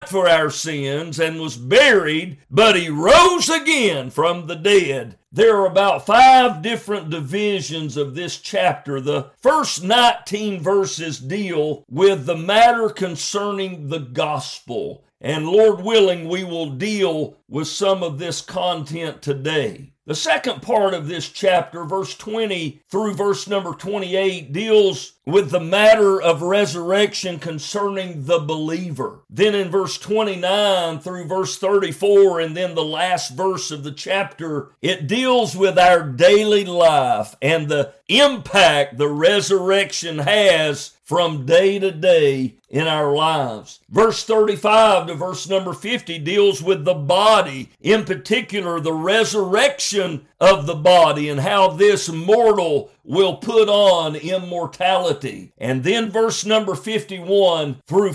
for our sins and was buried, but he rose again from the dead. There are about 5 different divisions of this chapter. The first 19 verses deal with the matter concerning the gospel. And Lord willing, we will deal with some of this content today. The second part of this chapter, verse 20 through verse number 28, deals with the matter of resurrection concerning the believer. Then in verse 29 through verse 34, and then the last verse of the chapter, it deals with our daily life and the impact the resurrection has from day to day in our lives. Verse 35 to verse number 50 deals with the body, in particular the resurrection of the body and how this mortal will put on immortality. And then verse number 51 through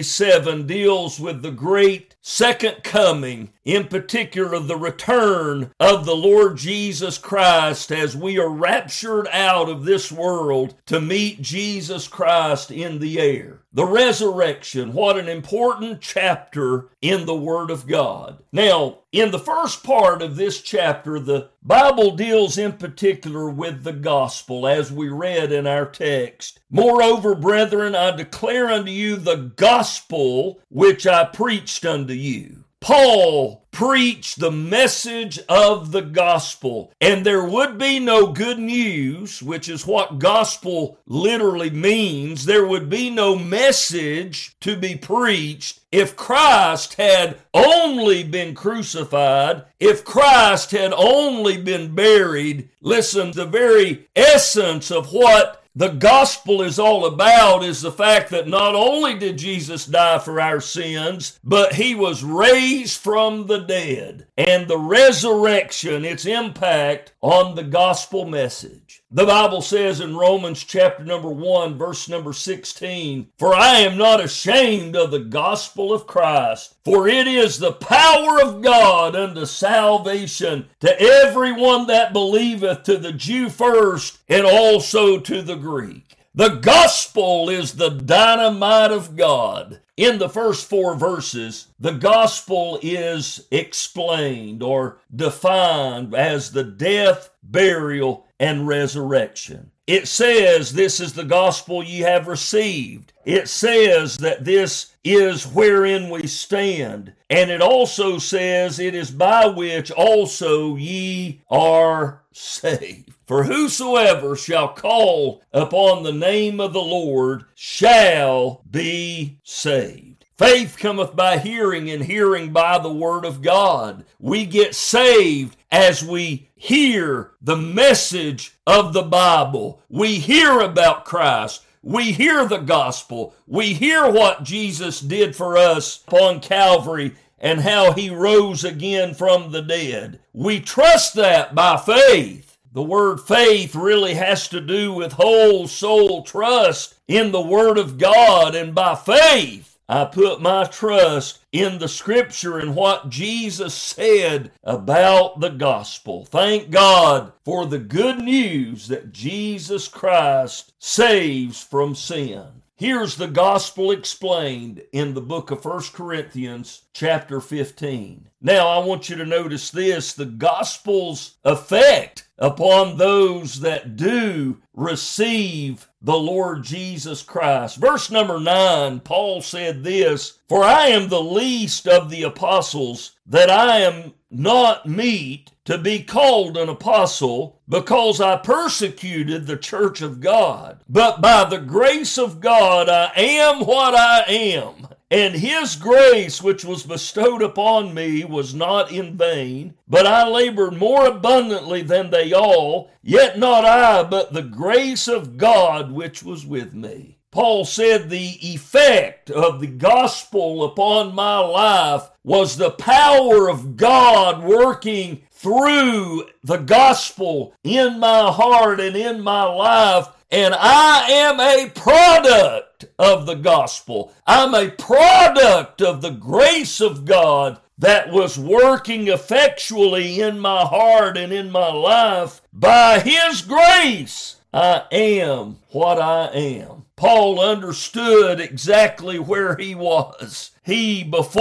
57 deals with the great second coming, in particular the return of the Lord Jesus Christ as we are raptured out of this world to meet Jesus Christ in the air. The resurrection, what an important chapter in the Word of God. Now, in the first part of this chapter, the Bible deals in particular with the gospel, as we read in our text. Moreover, brethren, I declare unto you the gospel which I preached unto you. Paul preached the message of the gospel, and there would be no good news, which is what gospel literally means. There would be no message to be preached if Christ had only been crucified, if Christ had only been buried. Listen, the very essence of what the gospel is all about is the fact that not only did Jesus die for our sins, but he was raised from the dead. And the resurrection, its impact on the gospel message. The Bible says in Romans chapter number 1, verse number 16, "For I am not ashamed of the gospel of Christ, for it is the power of God unto salvation to everyone that believeth, to the Jew first, and also to the Greek." The gospel is the dynamite of God. In the first 4 verses, the gospel is explained or defined as the death, burial, and resurrection. It says, "This is the gospel ye have received." It says that this is wherein we stand. And it also says, "It is by which also ye are saved. For whosoever shall call upon the name of the Lord shall be saved." Faith cometh by hearing, and hearing by the word of God. We get saved as we hear the message of the Bible. We hear about Christ. We hear the gospel. We hear what Jesus did for us upon Calvary and how he rose again from the dead. We trust that by faith. The word faith really has to do with whole soul trust in the Word of God, and by faith I put my trust in the Scripture and what Jesus said about the gospel. Thank God for the good news that Jesus Christ saves from sin. Here's the gospel explained in the book of 1 Corinthians chapter 15. Now I want you to notice this, the gospel's effect upon those that do receive the Lord Jesus Christ. Verse number 9, Paul said this, "For I am the least of the apostles, that I am not meet to be called an apostle, because I persecuted the church of God. But by the grace of God I am what I am. And his grace which was bestowed upon me was not in vain, but I labored more abundantly than they all, yet not I, but the grace of God which was with me." Paul said the effect of the gospel upon my life was the power of God working through the gospel in my heart and in my life, and I am a product of the gospel. I'm a product of the grace of God that was working effectually in my heart and in my life. By his grace, I am what I am. Paul understood exactly where he was. He, before